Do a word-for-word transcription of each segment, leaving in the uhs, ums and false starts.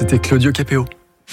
c'était Claudio Capéo.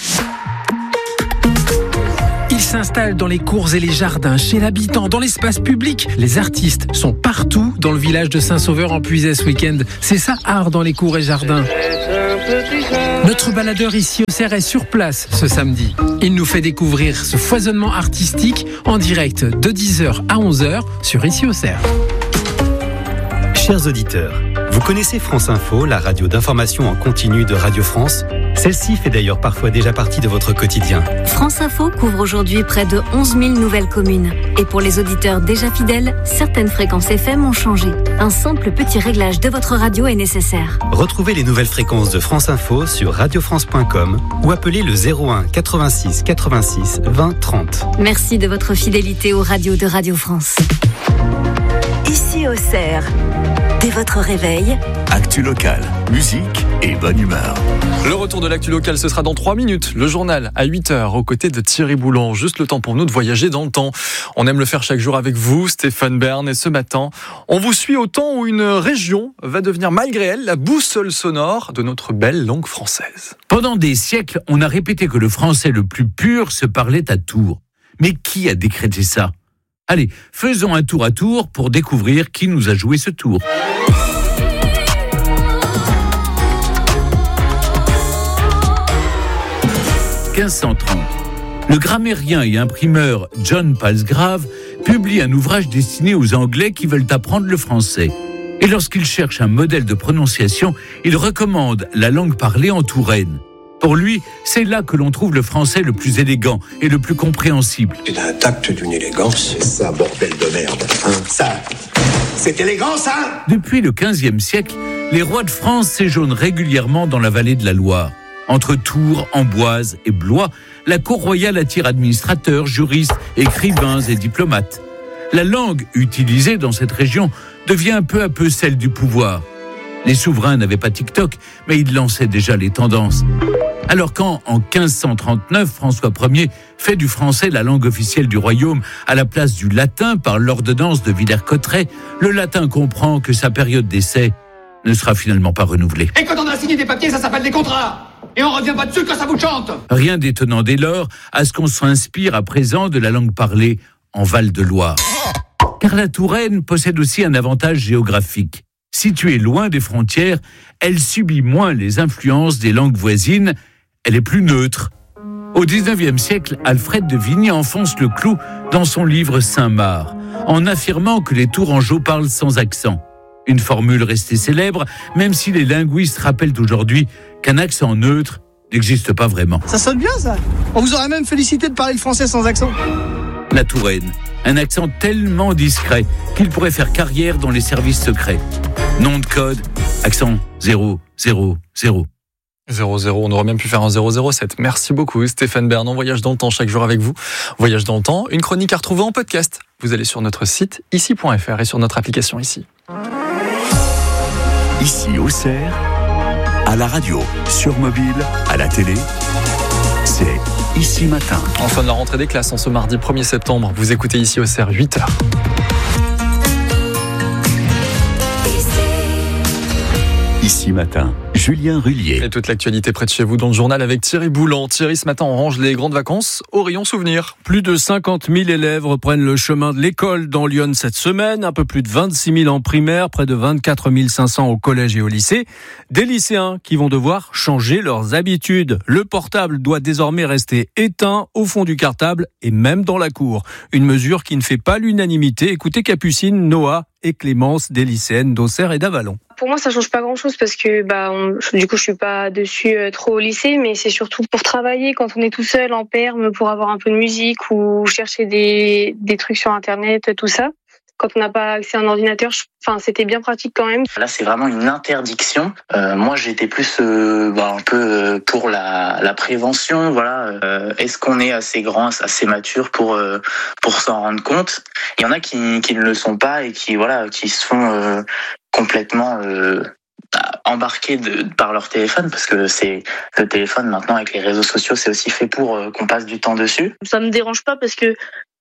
Ils s'installent dans les cours et les jardins, chez l'habitant, dans l'espace public. Les artistes sont partout dans le village de Saint-Sauveur en Puisay ce week-end. C'est ça, art dans les cours et jardins. Notre baladeur ici au Cerf est sur place ce samedi. Il nous fait découvrir ce foisonnement artistique en direct de dix heures à onze heures sur Ici au Cerf. Chers auditeurs, vous connaissez France Info, la radio d'information en continu de Radio France ? Celle-ci fait d'ailleurs parfois déjà partie de votre quotidien. France Info couvre aujourd'hui près de onze mille nouvelles communes. Et pour les auditeurs déjà fidèles, certaines fréquences F M ont changé. Un simple petit réglage de votre radio est nécessaire. Retrouvez les nouvelles fréquences de France Info sur radio france point com ou appelez le zéro un quatre-vingt-six quatre-vingt-six vingt trente. Merci de votre fidélité aux radios de Radio France. Ici au Cerf, dès votre réveil, actu locale, musique et bonne humeur. Le retour de l'actu locale, ce sera dans trois minutes. Le journal à huit heures, aux côtés de Thierry Boulan. Juste le temps pour nous de voyager dans le temps. On aime le faire chaque jour avec vous, Stéphane Bern. Et ce matin, on vous suit au temps où une région va devenir, malgré elle, la boussole sonore de notre belle langue française. Pendant des siècles, on a répété que le français le plus pur se parlait à Tours. Mais qui a décrété ça ? Allez, faisons un tour à Tours pour découvrir qui nous a joué ce tour. quinze cent trente. Le grammairien et imprimeur John Palsgrave publie un ouvrage destiné aux Anglais qui veulent apprendre le français. Et lorsqu'il cherche un modèle de prononciation, il recommande la langue parlée en Touraine. Pour lui, c'est là que l'on trouve le français le plus élégant et le plus compréhensible. C'est un tact d'une élégance. C'est ça, bordel de merde. Hein, ça, c'est élégant, ça ? Depuis le quinzième siècle, les rois de France séjournent régulièrement dans la vallée de la Loire. Entre Tours, Amboise et Blois, la cour royale attire administrateurs, juristes, écrivains et diplomates. La langue utilisée dans cette région devient peu à peu celle du pouvoir. Les souverains n'avaient pas TikTok, mais ils lançaient déjà les tendances. Alors quand, en quinze cent trente-neuf, François Ier fait du français la langue officielle du royaume à la place du latin par l'ordonnance de Villers-Cotterêts, le latin comprend que sa période d'essai ne sera finalement pas renouvelée. Et quand on a signé des papiers, ça s'appelle des contrats. Et on revient pas dessus quand ça vous chante. Rien d'étonnant dès lors à ce qu'on s'inspire à présent de la langue parlée en Val-de-Loire. Car la Touraine possède aussi un avantage géographique. Située loin des frontières, elle subit moins les influences des langues voisines, elle est plus neutre. Au dix-neuvième siècle, Alfred de Vigny enfonce le clou dans son livre Saint-Marc, en affirmant que les Tourangeaux parlent sans accent. Une formule restée célèbre, même si les linguistes rappellent aujourd'hui qu'un accent neutre n'existe pas vraiment. Ça sonne bien, ça. On vous aurait même félicité de parler le français sans accent. La Touraine, un accent tellement discret qu'il pourrait faire carrière dans les services secrets. Nom de code, accent zéro zéro zéro. zéro zéro, on aurait même pu faire un zéro zéro sept. Merci beaucoup Stéphane Bern. On voyage dans le temps chaque jour avec vous. Voyage dans le temps, une chronique à retrouver en podcast. Vous allez sur notre site ici point f r et sur notre application Ici. Ici au Cerf, à la radio, sur mobile, à la télé, c'est Ici Matin. En fin de la rentrée des classes, en ce mardi premier septembre, vous écoutez Ici au Cerf, huit heures. Ici Matin, Julien Rullier. Et toute l'actualité près de chez vous dans le journal avec Thierry Boulan. Thierry, ce matin, on range les grandes vacances au rayon souvenirs. Plus de cinquante mille élèves reprennent le chemin de l'école dans Lyon cette semaine. Un peu plus de vingt-six mille en primaire, près de vingt-quatre mille cinq cents au collège et au lycée. Des lycéens qui vont devoir changer leurs habitudes. Le portable doit désormais rester éteint au fond du cartable et même dans la cour. Une mesure qui ne fait pas l'unanimité. Écoutez Capucine, Noah et Clémence, des lycéennes d'Auxerre et d'Avallon. Pour moi, ça change pas grand-chose parce que bah, on, du coup, je suis pas dessus euh, trop au lycée, mais c'est surtout pour travailler quand on est tout seul en perm, pour avoir un peu de musique ou chercher des, des trucs sur Internet, tout ça. Quand on n'a pas accès à un ordinateur, je, enfin, c'était bien pratique quand même. Là, c'est vraiment une interdiction. Euh, moi, j'étais plus euh, bah, un peu pour la, la prévention. Voilà, euh, est-ce qu'on est assez grand, assez mature pour euh, pour s'en rendre compte ? Il y en a qui qui ne le sont pas et qui voilà, qui se font euh, complètement euh, embarqués de, par leur téléphone, parce que c'est le téléphone maintenant avec les réseaux sociaux, c'est aussi fait pour euh, qu'on passe du temps dessus. Ça me dérange pas parce que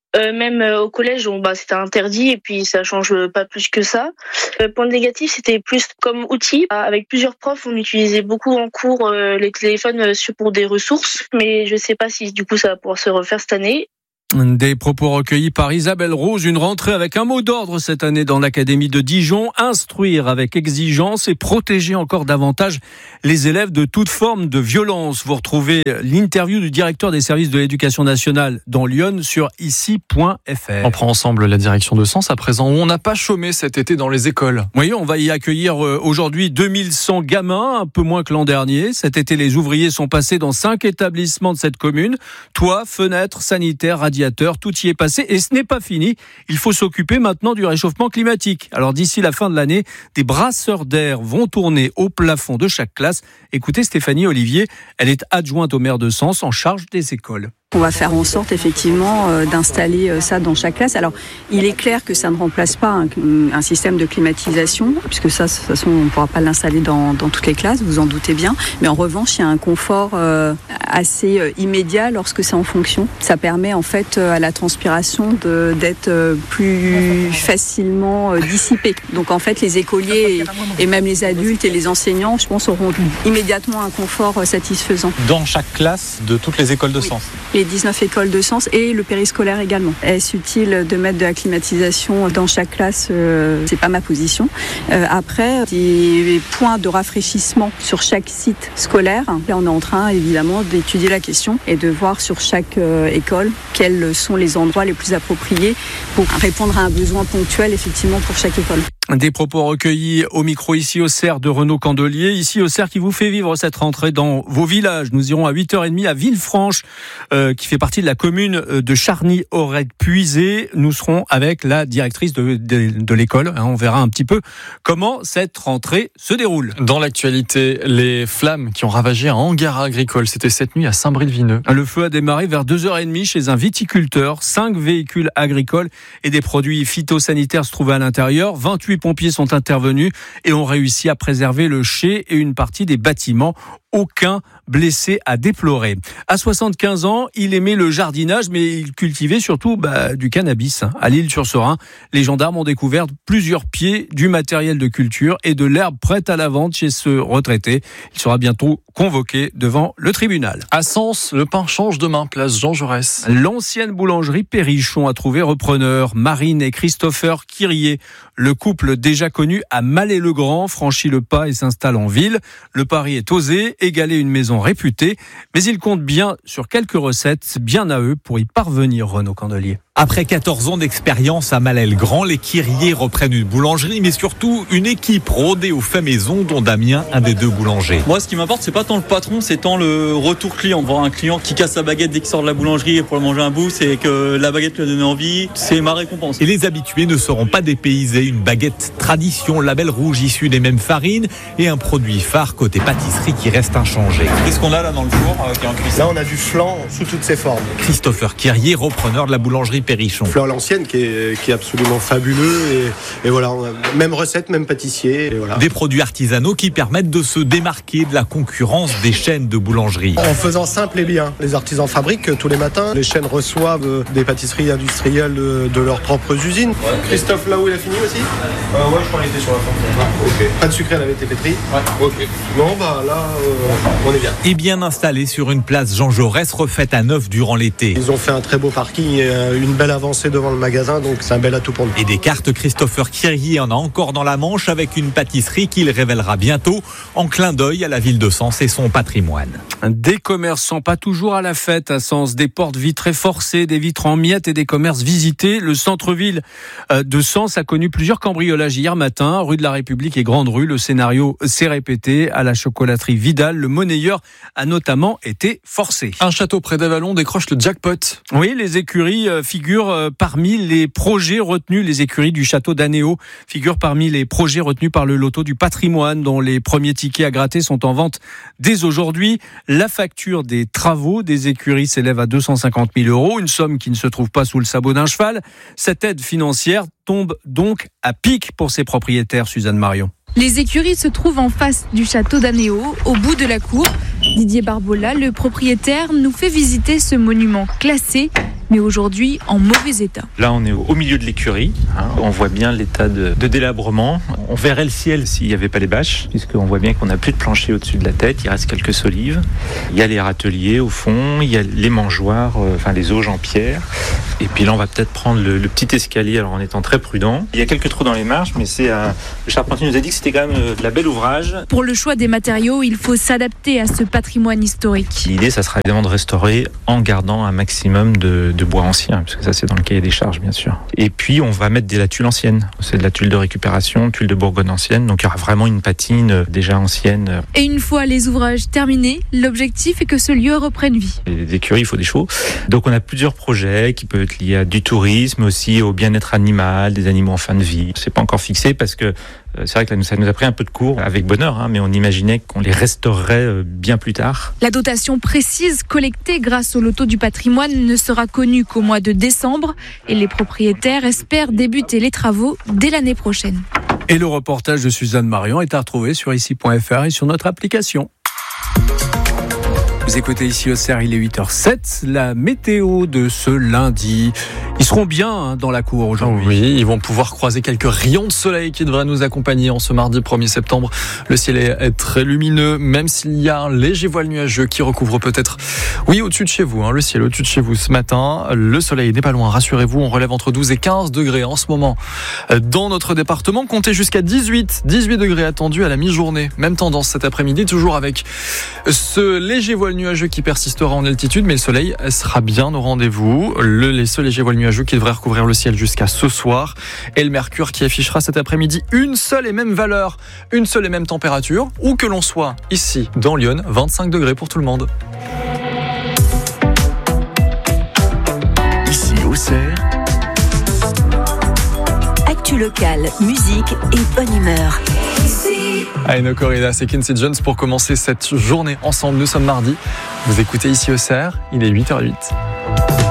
Euh, même euh, au collège, on, bah, c'était interdit et puis ça change pas plus que ça. Euh, point négatif, c'était plus comme outil. Avec plusieurs profs, on utilisait beaucoup en cours euh, les téléphones euh, pour des ressources, mais je sais pas si du coup ça va pouvoir se refaire cette année. Des propos recueillis par Isabelle Rose, une rentrée avec un mot d'ordre cette année dans l'Académie de Dijon, instruire avec exigence et protéger encore davantage les élèves de toute forme de violence. Vous retrouvez l'interview du directeur des services de l'éducation nationale dans Lyon sur ici point f r. On prend ensemble la direction de Sens à présent, où on n'a pas chômé cet été dans les écoles. Oui, on va y accueillir aujourd'hui deux mille cent gamins, un peu moins que l'an dernier. Cet été, les ouvriers sont passés dans cinq établissements de cette commune. Toits, fenêtres, sanitaires, radiateurs, tout y est passé et ce n'est pas fini. Il faut s'occuper maintenant du réchauffement climatique. Alors d'ici la fin de l'année, des brasseurs d'air vont tourner au plafond de chaque classe. Écoutez Stéphanie Olivier, elle est adjointe au maire de Sens en charge des écoles. On va faire en sorte effectivement euh, d'installer euh, ça dans chaque classe. Alors, il est clair que ça ne remplace pas un, un système de climatisation, puisque ça, de toute façon, on ne pourra pas l'installer dans, dans toutes les classes, vous en doutez bien. Mais en revanche, il y a un confort euh, assez euh, immédiat lorsque c'est en fonction. Ça permet en fait euh, à la transpiration de, d'être euh, plus facilement euh, dissipée. Donc en fait, les écoliers et, et même les adultes et les enseignants, je pense, auront immédiatement un confort euh, satisfaisant. Dans chaque classe de toutes les écoles de Sens. Oui. Les dix-neuf écoles de Sens et le périscolaire également. Est-ce utile de mettre de la climatisation dans chaque classe ? euh, C'est pas ma position. Euh, après, des points de rafraîchissement sur chaque site scolaire. Là, on est en train évidemment d'étudier la question et de voir sur chaque euh, école quels sont les endroits les plus appropriés pour répondre à un besoin ponctuel effectivement pour chaque école. Des propos recueillis au micro ici au Cerf de Renaud Candelier. Ici au Cerf qui vous fait vivre cette rentrée dans vos villages. Nous irons à huit heures trente à Villefranche, euh, qui fait partie de la commune de Charny-Aurec-Puisé. Nous serons avec la directrice de, de, de l'école. On verra un petit peu comment cette rentrée se déroule. Dans l'actualité, les flammes qui ont ravagé un hangar agricole. C'était cette nuit à Saint-Brie-de-Vineux. Le feu a démarré vers deux heures trente chez un viticulteur. Cinq véhicules agricoles et des produits phytosanitaires se trouvaient à l'intérieur. vingt-huit pompiers sont intervenus et ont réussi à préserver le chai et une partie des bâtiments. Aucun blessé à déplorer. À soixante-quinze ans, il aimait le jardinage, mais il cultivait surtout bah, du cannabis. À l'Île-sur-Serein, les gendarmes ont découvert plusieurs pieds du matériel de culture et de l'herbe prête à la vente chez ce retraité. Il sera bientôt convoqué devant le tribunal. À Sens, le pain change demain, place Jean Jaurès. L'ancienne boulangerie Perrichon a trouvé repreneur. Marine et Christopher Quirier, le couple déjà connu à Mallet-le-Grand, franchit le pas et s'installe en ville. Le pari est osé, égaler une maison réputée, mais ils comptent bien sur quelques recettes, bien à eux pour y parvenir, Renaud Candelier. Après quatorze ans d'expérience à Mallet-le-Grand, les Quirier reprennent une boulangerie, mais surtout une équipe rodée au fait maison, dont Damien, un des deux boulangers. Moi, ce qui m'importe, c'est pas tant le patron, c'est tant le retour client. Voir un client qui casse sa baguette dès qu'il sort de la boulangerie pour manger un bout, c'est que la baguette lui a donné envie, c'est ma récompense. Et les habitués ne seront pas dépaysés. Une baguette tradition, label rouge issu des mêmes farines et un produit phare côté pâtisserie qui reste inchangé. Qu'est-ce qu'on a là dans le four euh, qui est en cuisson ? Là, on a du flan sous toutes ses formes. Christopher Quirier, repreneur de la boulangerie Perrichon. Flan à l'ancienne qui est, qui est absolument fabuleux et, et voilà, même recette, même pâtissier. Et voilà. Des produits artisanaux qui permettent de se démarquer de la concurrence des chaînes de boulangerie. En faisant simple et bien, les artisans fabriquent tous les matins, les chaînes reçoivent des pâtisseries industrielles de, de leurs propres usines. Ouais. Christophe, là où il a fini aussi euh, Ouais, je crois qu'il était sur la fin. Ah, ok. Pas de sucré, elle avait été pétrie. Ouais, ok. Bon, bah là, euh, on est bien. Et bien installé sur une place Jean Jaurès refaite à neuf durant l'été. Ils ont fait un très beau parking et une belle avancée devant le magasin, donc c'est un bel atout pour nous. Et des cartes, Christopher Quirier en a encore dans la Manche avec une pâtisserie qu'il révélera bientôt en clin d'œil à la ville de Sens et son patrimoine. Des commerçants pas toujours à la fête à Sens, des portes vitrées forcées, des vitres en miettes et des commerces visités. Le centre-ville de Sens a connu plusieurs cambriolages hier matin, rue de la République et Grande Rue. Le scénario s'est répété à la chocolaterie Vidal. Le monnayeur a notamment été forcé. Un château près d'Avalon décroche le jackpot. Oui, les écuries figurent parmi les projets retenus, les écuries du château d'Anéo figurent parmi les projets retenus par le loto du patrimoine, dont les premiers tickets à gratter sont en vente dès aujourd'hui. La facture des travaux des écuries s'élève à deux cent cinquante mille euros, une somme qui ne se trouve pas sous le sabot d'un cheval. Cette aide financière tombe donc à pic pour ses propriétaires, Suzanne Marion. Les écuries se trouvent en face du château d'Anéo, au bout de la cour. Didier Barbola, le propriétaire, nous fait visiter ce monument classé, mais aujourd'hui en mauvais état. Là, on est au milieu de l'écurie. Hein. On voit bien l'état de, de délabrement. On verrait le ciel s'il n'y avait pas les bâches, puisqu'on voit bien qu'on n'a plus de plancher au-dessus de la tête. Il reste quelques solives. Il y a les râteliers au fond. Il y a les mangeoires, euh, enfin les auges en pierre. Et puis là, on va peut-être prendre le, le petit escalier, alors en étant très prudent. Il y a quelques trous dans les marches, mais c'est euh, le charpentier nous a dit que c'était quand même euh, de la belle ouvrage. Pour le choix des matériaux, il faut s'adapter à ce patrimoine historique. L'idée, ça sera évidemment de restaurer en gardant un maximum de, de bois ancien, parce que ça, c'est dans le cahier des charges, bien sûr. Et puis, on va mettre de la tuile ancienne. C'est de la tuile de récupération, tuile de Bourgogne ancienne. Donc, il y aura vraiment une patine euh, déjà ancienne. Et une fois les ouvrages terminés, l'objectif est que ce lieu reprenne vie. Les écuries, il faut des chevaux. Donc, on a plusieurs projets qui peuvent être liés à du tourisme, aussi au bien-être animal, des animaux en fin de vie. C'est pas encore fixé parce que c'est vrai que là, ça nous a pris un peu de cours, avec bonheur, hein, mais on imaginait qu'on les restaurerait bien plus tard. La dotation précise collectée grâce au loto du patrimoine ne sera connue qu'au mois de décembre et les propriétaires espèrent débuter les travaux dès l'année prochaine. Et le reportage de Suzanne Marion est à retrouver sur ici point f r et sur notre application. Vous écoutez ici au C E R, il est huit heures sept, la météo de ce lundi. Ils seront bien hein, dans la cour aujourd'hui. Oui, ils vont pouvoir croiser quelques rayons de soleil qui devraient nous accompagner en ce mardi premier septembre. Le ciel est très lumineux, même s'il y a un léger voile nuageux qui recouvre peut-être, oui, au-dessus de chez vous, hein, le ciel au-dessus de chez vous ce matin. Le soleil n'est pas loin, rassurez-vous, on relève entre douze et quinze degrés en ce moment. Dans notre département, comptez jusqu'à dix-huit, dix-huit degrés attendus à la mi-journée. Même tendance cet après-midi, toujours avec ce léger voile nuageux qui persistera en altitude, mais le soleil sera bien au rendez-vous. Le, ce léger voile nuageux qui devrait recouvrir le ciel jusqu'à ce soir. Et le mercure qui affichera cet après-midi une seule et même valeur, une seule et même température, où que l'on soit ici dans Lyon, vingt-cinq degrés pour tout le monde. Ici au Cerf. Actu locale, musique et bonne humeur. Aino Corridas et Quincy Jones pour commencer cette journée ensemble. Nous sommes mardi. Vous écoutez ici au Cerf, il est huit heures huit.